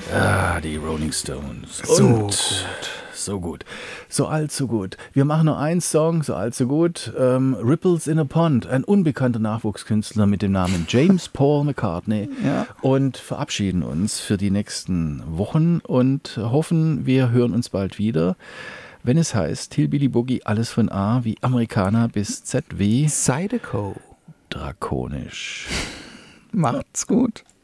Ah, die Rolling Stones. So Und gut. so gut. So alt, so gut. Wir machen nur einen Song, so alt, so gut. Ripples in a Pond, ein unbekannter Nachwuchskünstler mit dem Namen James Paul McCartney. Ja. Und verabschieden uns für die nächsten Wochen und hoffen, wir hören uns bald wieder, wenn es heißt Hillbilly Boogie, alles von A wie Amerikaner bis Z wie Zydeco. drakonisch. Macht's gut.